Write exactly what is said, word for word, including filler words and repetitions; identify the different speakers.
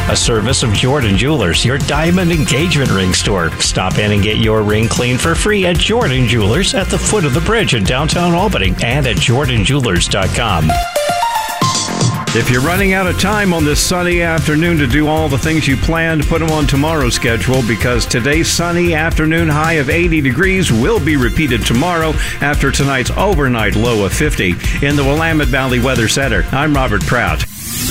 Speaker 1: a service of Jordan Jewelers, your diamond engagement ring store. Stop in and get your ring clean for free at Jordan Jewelers at the foot of the bridge in downtown Albany and at jordan jewelers dot com.
Speaker 2: If you're running out of time on this sunny afternoon to do all the things you planned, put them on tomorrow's schedule, because today's sunny afternoon high of eighty degrees will be repeated tomorrow after tonight's overnight low of fifty. In the Willamette Valley Weather Center, I'm Robert Prout.